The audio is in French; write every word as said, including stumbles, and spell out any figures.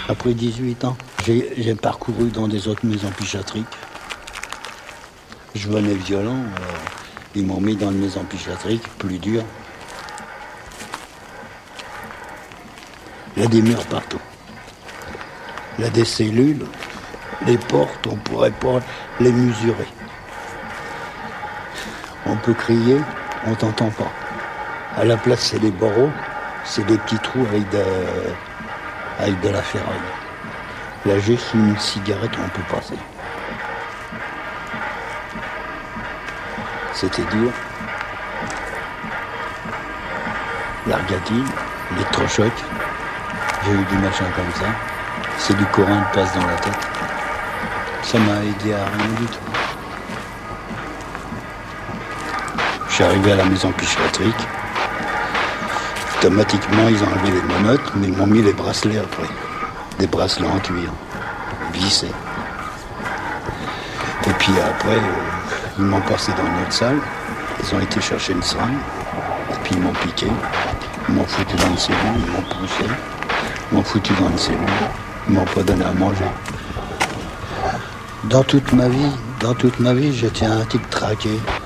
Après dix-huit ans, j'ai, j'ai parcouru dans des autres maisons psychiatriques. Je venais violent, alors ils m'ont mis dans une maison psychiatrique plus dure. Il y a des murs partout. Il y a des cellules, les portes, on pourrait pas les mesurer. On peut crier, on t'entend pas. À la place, c'est des barreaux, c'est des petits trous avec de, avec de la ferraille. Là, juste une cigarette, on peut passer. C'était dur. L'argatine, l'électrochoc, j'ai eu du machin comme ça. C'est du courant qui passe dans la tête. Ça m'a aidé à rien du tout. Je suis arrivé à la maison psychiatrique. Automatiquement, ils ont enlevé les menottes, mais ils m'ont mis les bracelets après. Des bracelets en cuir, vissés. Et puis après, euh, ils m'ont passé dans une autre salle. Ils ont été chercher une seringue. Et puis ils m'ont piqué. Ils m'ont foutu dans une cellule, ils m'ont poussé. Ils m'ont foutu dans une cellule. Ils m'ont pas donné à manger. Dans toute ma vie, dans toute ma vie, j'étais un type traqué.